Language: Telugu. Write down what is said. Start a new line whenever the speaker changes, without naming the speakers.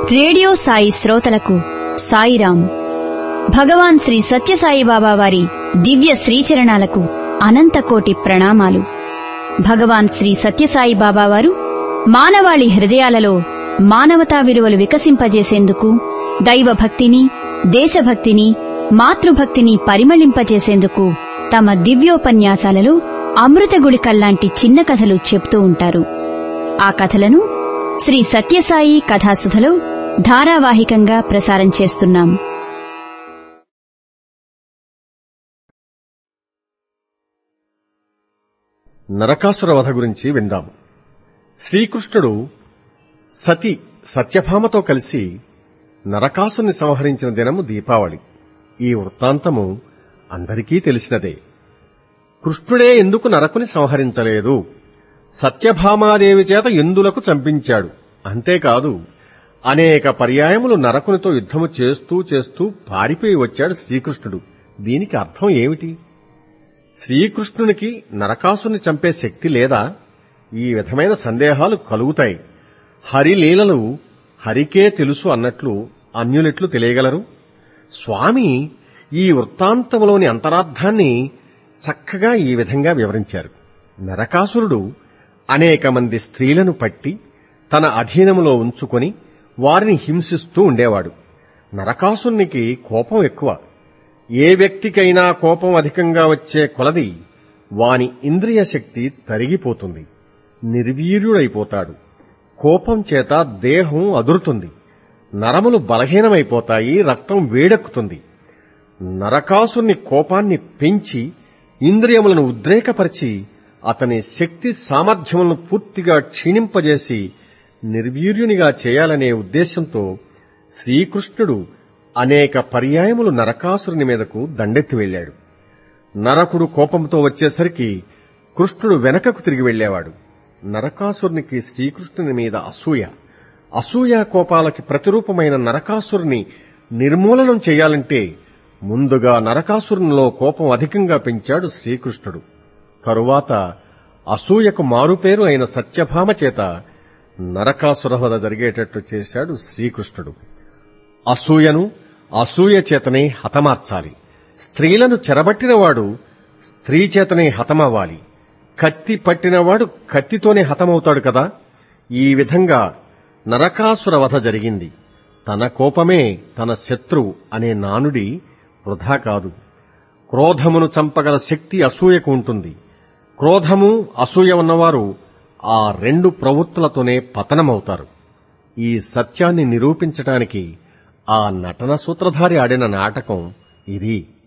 రేడియో సాయి శ్రోతలకు సాయిరాం. భగవాన్ శ్రీ సత్యసాయిబాబా వారి దివ్య శ్రీచరణాలకు అనంతకోటి ప్రణామాలు. భగవాన్ శ్రీ సత్యసాయిబాబా వారు మానవాళి హృదయాలలో మానవతా విలువలు వికసింపజేసేందుకు, దైవభక్తిని, దేశభక్తిని, మాతృభక్తిని పరిమళింపజేసేందుకు తమ దివ్యోపన్యాసాలలో అమృతగుళికల్లాంటి చిన్న కథలు చెప్తూ ఉంటారు. ఆ కథలను శ్రీ సత్యసాయి కథాసుధలో ధారావాహికంగా ప్రసారం చేస్తున్నాం.
నరకాసుర వధ గురించి విందాం. శ్రీకృష్ణుడు సత్యభామతో కలిసి నరకాసుని సంహరించిన దినము దీపావళి. ఈ వృత్తాంతము అందరికీ తెలిసినదే. కృష్ణుడే ఎందుకు నరకుని సంహరించలేదు? సత్యభామాదేవి చేత ఎందులకు చంపించాడు. అంతేకాదు, అనేక పర్యాయములు నరకునితో యుద్ధము చేస్తూ చేస్తూ పారిపోయి వచ్చాడు శ్రీకృష్ణుడు. దీనికి అర్థం ఏమిటి? శ్రీకృష్ణునికి నరకాసుని చంపే శక్తి లేదా? ఈ విధమైన సందేహాలు కలుగుతాయి. హరిలీలలు హరికే తెలుసు అన్నట్లు అన్యులెట్లు తెలియగలరు? స్వామి ఈ వృత్తాంతములోని అంతరార్థాన్ని చక్కగా ఈ విధంగా వివరించారు. నరకాసురుడు అనేక మంది స్త్రీలను పట్టి తన అధీనములో ఉంచుకొని వారిని హింసిస్తూ ఉండేవాడు. నరకాసురునికి కోపం ఎక్కువ. ఏ వ్యక్తికైనా కోపం అధికంగా వచ్చే కొలది వాని ఇంద్రియ శక్తి తరిగిపోతుంది, నిర్వీర్యుడైపోతాడు. కోపం చేత దేహం అదురుతుంది, నరములు బలహీనమైపోతాయి, రక్తం వేడెక్కుతుంది. నరకాసుని కోపాన్ని పెంచి ఇంద్రియములను ఉద్రేకపరిచి అతని శక్తి సామర్థ్యములను పూర్తిగా క్షీణింపజేసి నిర్వీర్యునిగా చేయాలనే ఉద్దేశంతో శ్రీకృష్ణుడు అనేక పర్యాయములు నరకాసురుని మీదకు దండెత్తి వెళ్లాడు. నరకుడు కోపంతో వచ్చేసరికి కృష్ణుడు వెనకకు తిరిగి వెళ్లేవాడు. నరకాసురునికి శ్రీకృష్ణుని మీద అసూయ కోపాలకి ప్రతిరూపమైన నరకాసురుని నిర్మూలనం చేయాలంటే ముందుగా నరకాసురునిలో కోపం అధికంగా పెంచాడు శ్రీకృష్ణుడు. తరువాత అసూయకు మారుపేరు అయిన సత్యభామ చేత నరకాసురవధ జరిగేటట్లు చేశాడు శ్రీకృష్ణుడు. అసూయ చేతనే హతమార్చాలి. స్త్రీలను చెరబట్టినవాడు స్త్రీ చేతనే హతమవ్వాలి. కత్తి పట్టినవాడు కత్తితోనే హతమవుతాడు కదా. ఈ విధంగా నరకాసుర వధ జరిగింది. తన కోపమే తన శత్రువు అనే నానుడి వృధా కాదు. క్రోధమును చంపగల శక్తి అసూయకు ఉంటుంది. క్రోధము, అసూయ ఉన్నవారు ఆ రెండు ప్రవృత్తులతోనే పతనమవుతారు. ఈ సత్యాన్ని నిరూపించటానికి ఆ నటన సూత్రధారి ఆడిన నాటకం ఇది.